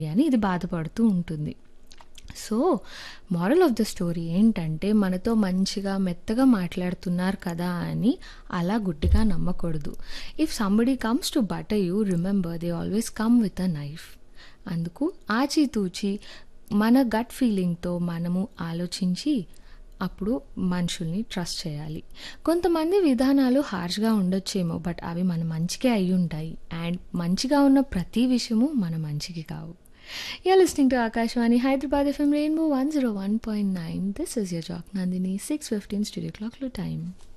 అని ఇది బాధపడుతూ ఉంటుంది. So, moral of the story ఏంటంటే, మనతో మంచిగా, మెత్తగా మాట్లాడుతున్నారు కదా అని అలా గుడ్డిగా నమ్మకూడదు. If somebody comes to butter you, remember they always come with a knife. అందుకు ఆచితూచి మన గట్ ఫీలింగ్‌తో మనము ఆలోచించి అప్పుడు మనుషుల్ని ట్రస్ట్ చేయాలి. కొంతమంది విధానాలు హార్ష్‌గా ఉండొచ్చేమో, బట్ అవి మన మంచికే అయ్యుంటాయి. అండ్ మంచిగా ఉన్న ప్రతి విషయము మన మంచికి కావు. You're listening to Akashvani Hyderabad FM Rainbow 101.9. This is your Jock Nandini, 6:15 studio clock time.